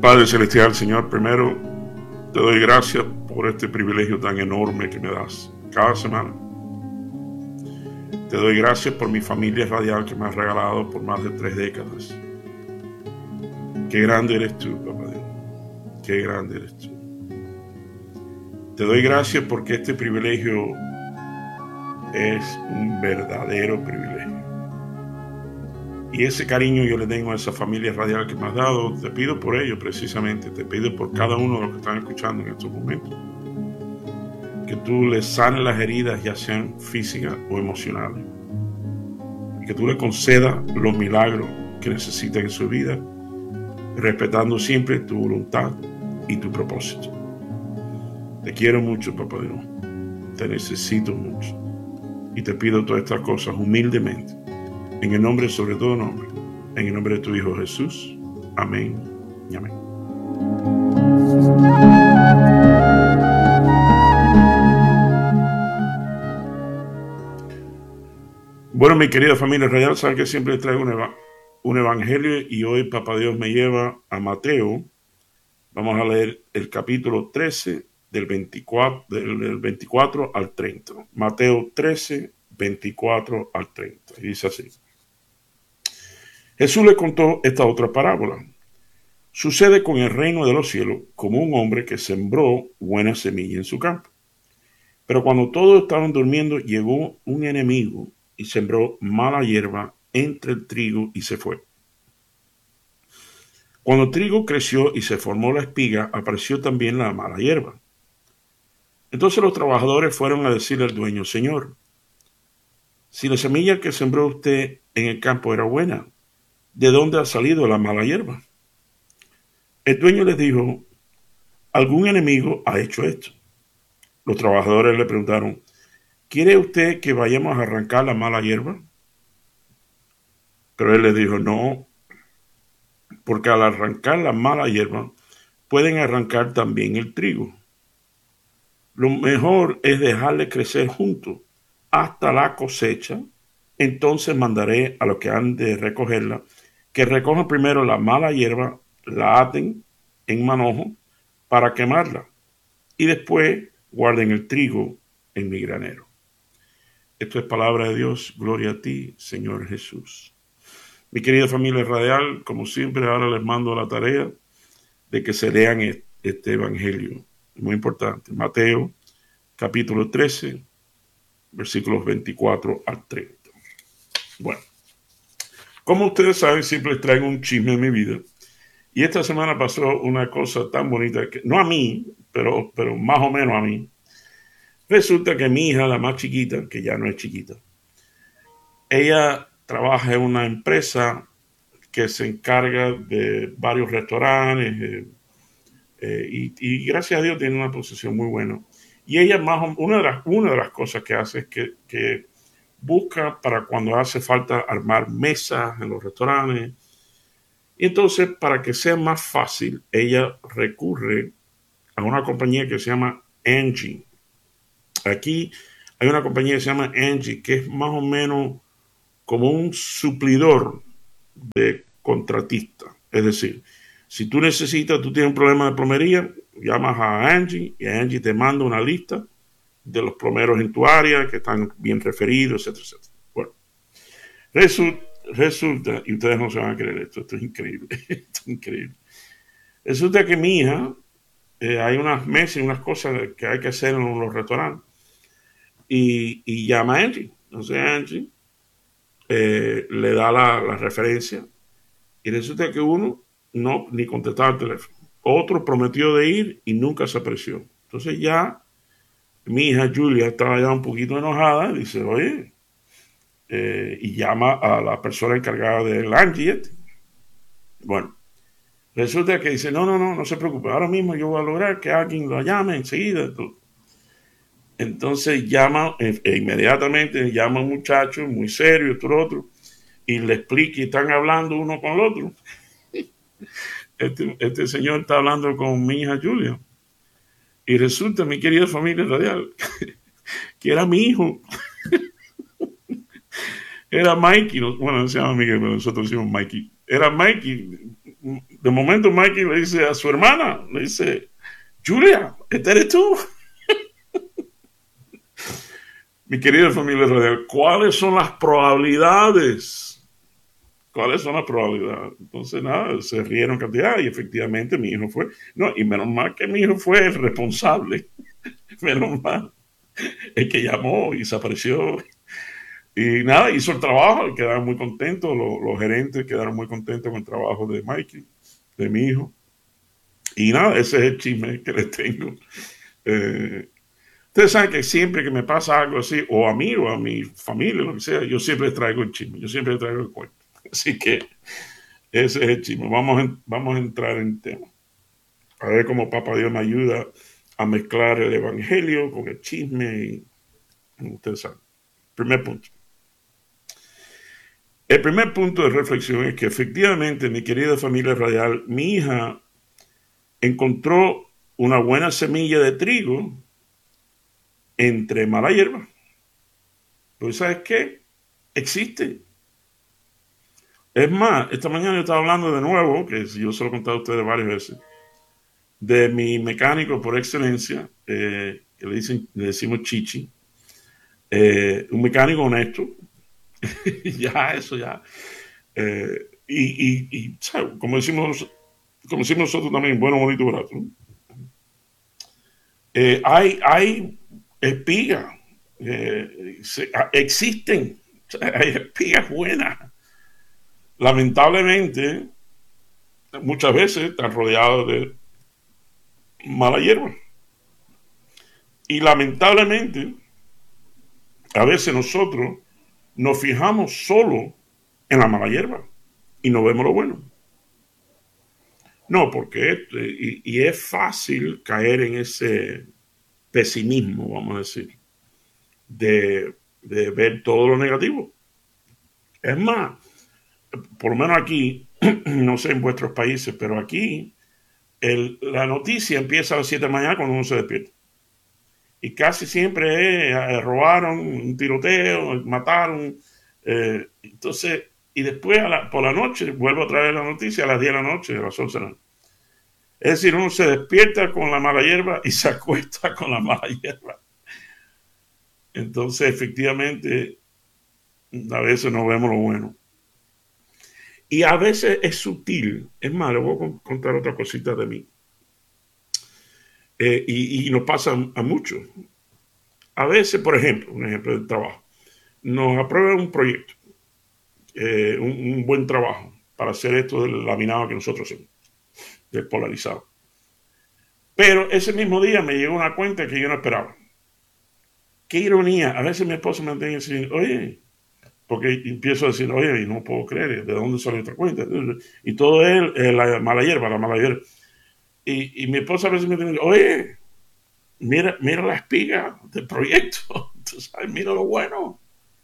Padre Celestial, Señor, primero te doy gracias por este privilegio tan enorme que me das cada semana. Te doy gracias por mi familia radial que me has regalado por más de 3 décadas. Qué grande eres tú, Papá Dios. Qué grande eres tú. Te doy gracias porque este privilegio es un verdadero privilegio. Y ese cariño yo le tengo a esa familia radial que me has dado. Te pido por ello precisamente. Te pido por cada uno de los que están escuchando en estos momentos. Que tú les sanes las heridas, ya sean físicas o emocionales. Y que tú les concedas los milagros que necesitan en su vida, respetando siempre tu voluntad y tu propósito. Te quiero mucho, Papá Dios. Te necesito mucho. Y te pido todas estas cosas humildemente. En el nombre sobre todo nombre. En el nombre de tu Hijo Jesús. Amén y amén. Bueno, mi querida familia radial, saben que siempre traigo un evangelio y hoy Papá Dios me lleva a Mateo. Vamos a leer el capítulo 13 del 24 al 30. Mateo 13, 24 al 30. Y dice así. Jesús le contó esta otra parábola. Sucede con el reino de los cielos como un hombre que sembró buena semilla en su campo. Pero cuando todos estaban durmiendo, llegó un enemigo y sembró mala hierba entre el trigo y se fue. Cuando el trigo creció y se formó la espiga, apareció también la mala hierba. Entonces los trabajadores fueron a decirle al dueño: Señor, si la semilla que sembró usted en el campo era buena, ¿de dónde ha salido la mala hierba? El dueño les dijo: algún enemigo ha hecho esto. Los trabajadores le preguntaron: ¿quiere usted que vayamos a arrancar la mala hierba? Pero él les dijo: no, porque al arrancar la mala hierba, pueden arrancar también el trigo. Lo mejor es dejarle crecer juntos hasta la cosecha. Entonces mandaré a los que han de recogerla, que recojan primero la mala hierba, la aten en manojo para quemarla, y después guarden el trigo en mi granero. Esto es palabra de Dios. Gloria a ti, Señor Jesús. Mi querida familia radial, como siempre, ahora les mando la tarea de que se lean este evangelio. Muy importante. Mateo, capítulo 13, versículos 24 al 30. Bueno, como ustedes saben, siempre les traigo un chisme en mi vida. Y esta semana pasó una cosa tan bonita, que no a mí, pero más o menos a mí. Resulta que mi hija, la más chiquita, que ya no es chiquita, ella trabaja en una empresa que se encarga de varios restaurantes y gracias a Dios tiene una posición muy buena. Y ella una de las cosas que hace es que busca para cuando hace falta armar mesas en los restaurantes. Y entonces, para que sea más fácil, ella recurre a una compañía que se llama Angie. Aquí hay una compañía que se llama Angie, que es más o menos como un suplidor de contratista. Es decir, si tú tienes un problema de plomería, llamas a Angie y Angie te manda una lista de los plomeros en tu área que están bien referidos, etcétera, etcétera. Bueno, resulta, y ustedes no se van a creer esto es increíble, esto es increíble. Resulta que mi hija, hay unas mesas y unas cosas que hay que hacer en los restaurantes y llama a Angie. Entonces Angie le da la referencia y resulta que uno no ni contestaba el teléfono. Otro prometió de ir y nunca se apareció. Entonces ya mi hija Julia estaba ya un poquito enojada y dice: oye, y llama a la persona encargada del Angie. Bueno, resulta que dice: no se preocupe, ahora mismo yo voy a lograr que alguien lo llame enseguida. Entonces inmediatamente llama a un muchacho muy serio, otro, y le explica, y están hablando uno con el otro. Este señor está hablando con mi hija Julia. Y resulta, mi querida familia radial, que era mi hijo. Era Mikey. Bueno, no se llama Miguel, pero nosotros decimos Mikey. Era Mikey De momento Mikey le dice a su hermana, le dice, Julia, ¿este eres tú? Mi querida familia radial, ¿cuáles son las probabilidades? ¿Cuáles son las probabilidades? Entonces, nada, se rieron cantidad y efectivamente mi hijo fue. No, y menos mal que mi hijo fue el responsable. Menos mal. El que llamó y se apareció. Y nada, hizo el trabajo y quedaron muy contentos. Los gerentes quedaron muy contentos con el trabajo de Mikey, de mi hijo. Y nada, ese es el chisme que les tengo. Eh, Ustedes saben que siempre que me pasa algo así, o a mí o a mi familia, lo que sea, yo siempre les traigo el chisme, yo siempre les traigo el cuento. Así que ese es el chisme. Vamos a entrar en tema. A ver cómo Papá Dios me ayuda a mezclar el evangelio con el chisme. Y ustedes saben. Primer punto. El primer punto de reflexión es que efectivamente, mi querida familia radial, mi hija encontró una buena semilla de trigo entre mala hierba. Pues, ¿sabes qué? Existe. Es más, esta mañana yo estaba hablando de nuevo, que yo se lo he contado a ustedes varias veces, de mi mecánico por excelencia, que le decimos Chichi, un mecánico honesto, ya, eso ya. ¿sabes? Como decimos nosotros también, bueno, bonito, barato. ¿No? Hay espigas, existen, hay espigas buenas. Lamentablemente, muchas veces están rodeados de mala hierba. Y lamentablemente, a veces nosotros nos fijamos solo en la mala hierba y no vemos lo bueno. No, porque y es fácil caer en ese pesimismo, vamos a decir, de ver todo lo negativo. Es más, por lo menos aquí, no sé en vuestros países, pero aquí la noticia empieza a las 7 de la mañana cuando uno se despierta. Y casi siempre robaron, un tiroteo, mataron. Entonces, y después por la noche vuelvo a traer la noticia a las 10 de la noche, a las 11 de la noche. Es decir, uno se despierta con la mala hierba y se acuesta con la mala hierba. Entonces, efectivamente, a veces no vemos lo bueno. Y a veces es sutil. Es más, le voy a contar otra cosita de mí. Y nos pasa a muchos. A veces, por ejemplo, un ejemplo del trabajo, nos aprueban un proyecto, un buen trabajo para hacer esto del laminado que nosotros hacemos, del polarizado. Pero ese mismo día me llegó una cuenta que yo no esperaba. Qué ironía. A veces mi esposa me tiene que decir, oye, porque empiezo a decir, oye, y no puedo creer, ¿de dónde sale esta cuenta? Y todo es la mala hierba, la mala hierba. Y mi esposa a veces me dice, oye, mira la espiga del proyecto, ¿sabes? Mira lo bueno.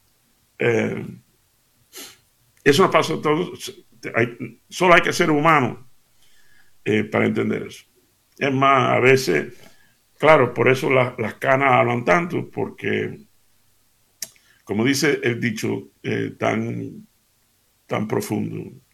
Eso nos pasa a todos. Solo hay que ser humano para entender eso. Es más, a veces, claro, por eso las canas hablan tanto, porque, como dice el dicho tan profundo,